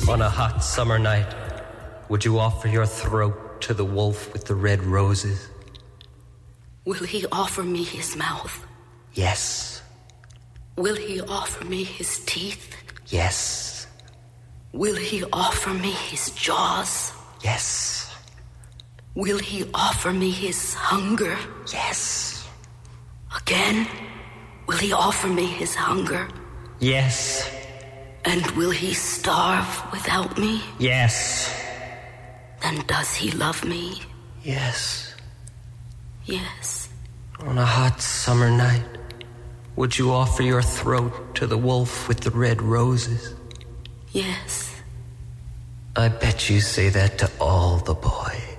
On a hot summer night, would you offer your throat to the wolf with the red roses? Will he offer me his mouth? Yes. Will he offer me his teeth? Yes. Will he offer me his jaws? Yes. Will he offer me his hunger? Yes. Again, will he offer me his hunger? Yes. And will he starve without me? Yes. Then does he love me? Yes. Yes. On a hot summer night, would you offer your throat to the wolf with the red roses? Yes. I bet you say that to all the boys.